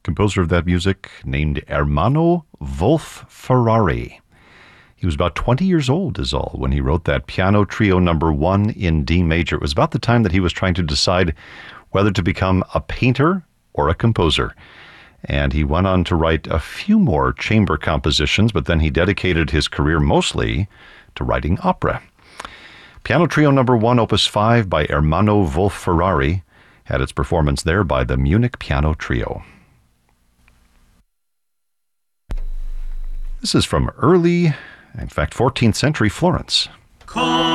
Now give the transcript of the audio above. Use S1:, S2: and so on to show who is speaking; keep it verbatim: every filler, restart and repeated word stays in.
S1: Composer of that music named Ermanno Wolf Ferrari. He was about twenty years old is all when he wrote that piano trio number one in D major. It was about the time that he was trying to decide whether to become a painter or a composer. And he went on to write a few more chamber compositions, but then he dedicated his career mostly to writing opera. Piano Trio number one, opus five by Ermanno Wolf Ferrari, had its performance there by the Munich Piano Trio. This is from early, in fact, fourteenth century Florence.